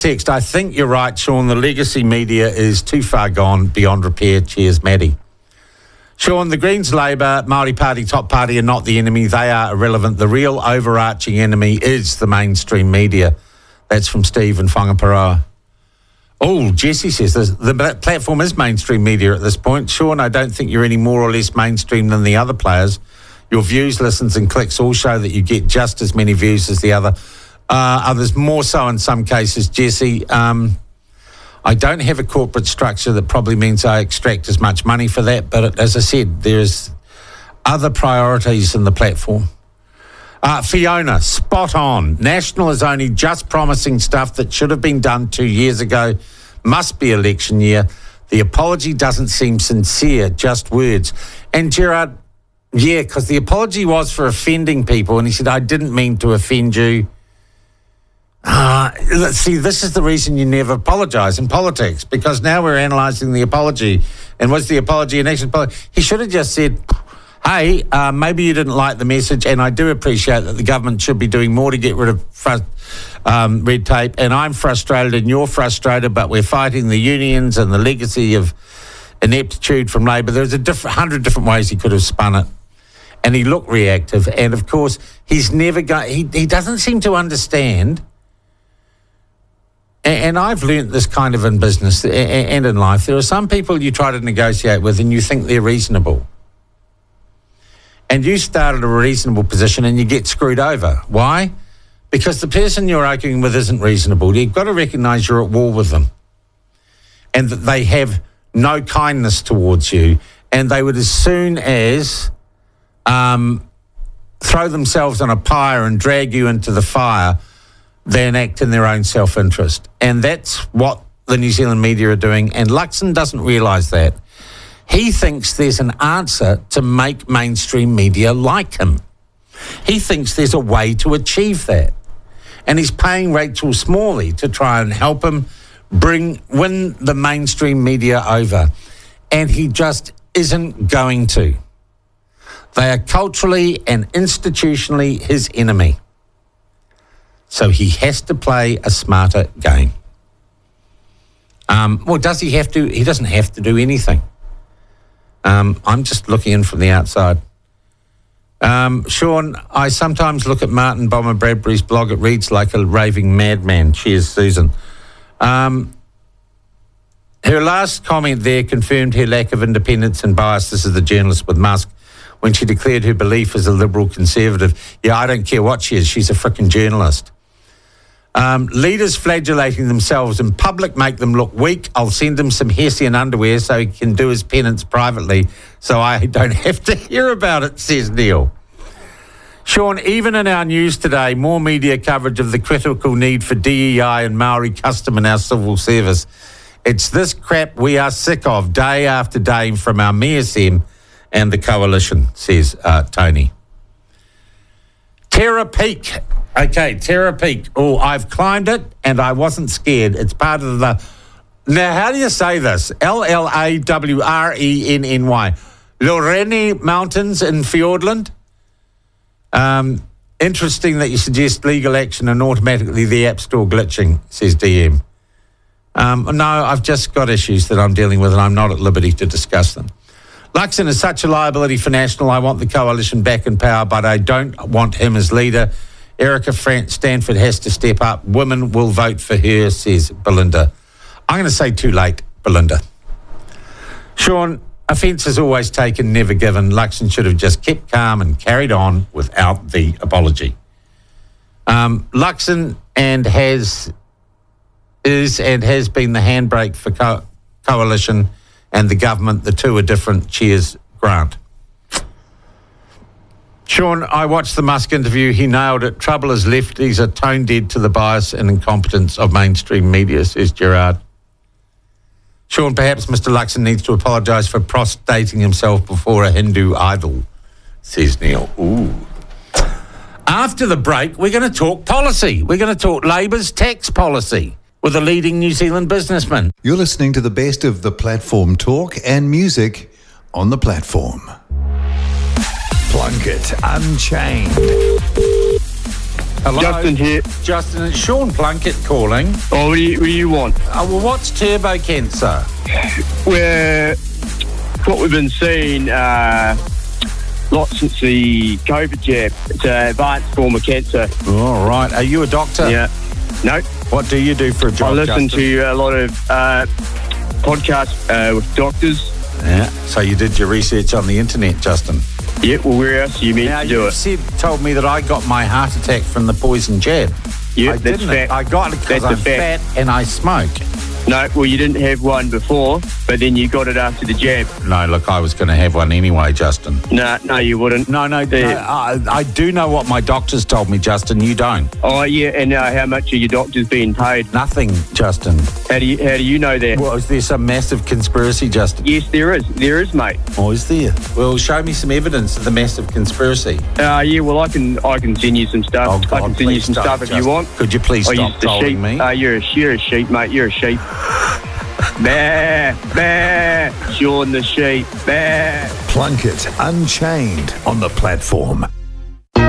Text, I think you're right, Sean. The legacy media is too far gone, beyond repair. Cheers, Maddie. Sean, the Greens, Labour, Māori Party, top party are not the enemy. They are irrelevant. The real overarching enemy is the mainstream media. That's from Steve in Whangaparoa. Oh, Jesse says the platform is mainstream media at this point. Sean, I don't think you're any more or less mainstream than the other players. Your views, listens and clicks all show that you get just as many views as the others, more so in some cases, Jesse. I don't have a corporate structure that probably means I extract as much money for that, but as I said, there's other priorities in the platform. Fiona, spot on. National is only just promising stuff that should have been done 2 years ago. Must be election year. The apology doesn't seem sincere, just words. And Gerard, yeah, because the apology was for offending people, and he said, I didn't mean to offend you. See, this is the reason you never apologise in politics, because now we're analysing the apology. And was the apology an actual apology? He should have just said, hey, maybe you didn't like the message, and I do appreciate that the government should be doing more to get rid of red tape, and I'm frustrated and you're frustrated, but we're fighting the unions and the legacy of ineptitude from Labour. There's 100 different ways he could have spun it, and he looked reactive, and of course, he's never he doesn't seem to understand. And I've learnt this kind of in business and in life. There are some people you try to negotiate with and you think they're reasonable. And you start at a reasonable position and you get screwed over. Why? Because the person you're arguing with isn't reasonable. You've got to recognise you're at war with them and that they have no kindness towards you, and they would as soon as throw themselves on a pyre and drag you into the fire than act in their own self-interest. And that's what the New Zealand media are doing, and Luxon doesn't realise that. He thinks there's an answer to make mainstream media like him. He thinks there's a way to achieve that. And he's paying Rachel Smalley to try and help him win the mainstream media over. And he just isn't going to. They are culturally and institutionally his enemy. So he has to play a smarter game. Well, does he have to? He doesn't have to do anything. I'm just looking in from the outside. Sean, I sometimes look at Martin Bomber Bradbury's blog. It reads like a raving madman. Cheers, Susan. Her last comment there confirmed her lack of independence and bias. This is the journalist with Musk, when she declared her belief as a liberal conservative. Yeah, I don't care what she is. She's a frickin' journalist. Leaders flagellating themselves in public make them look weak. I'll send him some Hessian underwear so he can do his penance privately, so I don't have to hear about it, says Neil. Sean, even in our news today, more media coverage of the critical need for DEI and Maori custom in our civil service. It's this crap we are sick of day after day from our MSM and the coalition, says Tony. Terra Peak. Okay, Terra Peak. Oh, I've climbed it and I wasn't scared. It's part of the... Now, how do you say this? Lawrenny. Loreni Mountains in Fiordland. Interesting that you suggest legal action and automatically the App Store glitching, says DM. No, I've just got issues that I'm dealing with and I'm not at liberty to discuss them. Luxon is such a liability for National. I want the coalition back in power, but I don't want him as leader. Erica Stanford has to step up. Women will vote for her, says Belinda. I'm going to say too late, Belinda. Sean, offence is always taken, never given. Luxon should have just kept calm and carried on without the apology. Luxon has been the handbrake for coalition and the government. The two are different. Cheers, Grant. Sean, I watched the Musk interview. He nailed it. Trouble is lefties are tone dead to the bias and incompetence of mainstream media, says Gerard. Sean, perhaps Mr. Luxon needs to apologise for prostrating himself before a Hindu idol, says Neil. Ooh. After the break, we're going to talk policy. We're going to talk Labour's tax policy with a leading New Zealand businessman. You're listening to the best of the platform talk and music on the platform. Plunkett Unchained. Hello? Justin here. Justin, it's Sean Plunkett calling. Oh, what do you want? Well, what's turbo cancer? What we've been seeing lots since the COVID jab. It's an advanced form of cancer. All right. Are you a doctor? Yeah. No. What do you do for a job, I listen Justin? to a lot of podcasts with doctors. Yeah. So you did your research on the internet, Justin? Yeah, well, where else are you meant Now, to do you it? told me that I got my heart attack from the poison jab. Yeah, I that's didn't. fact. I got it because That's a I'm fact. fat and I smoke. No, well, you didn't have one before, but then you got it after the jab. No, look, I was going to have one anyway, Justin. No, you wouldn't. No, I do know what my doctors told me, Justin. You don't. Oh, yeah, and how much are your doctors being paid? Nothing, Justin. How do you know that? Well, is there some massive conspiracy, Justin? Yes, there is. There is, mate. Or is there? Well, show me some evidence of the massive conspiracy. Yeah, well, I can send you some stuff. Oh, God, I can send you please some don't, stuff if Justin. you want. Could you please I stop use the sheep. trolling me? You're a sheep, mate. You're a sheep. Bah, bah, Sean the sheep. Bah. Plunkett Unchained on the platform.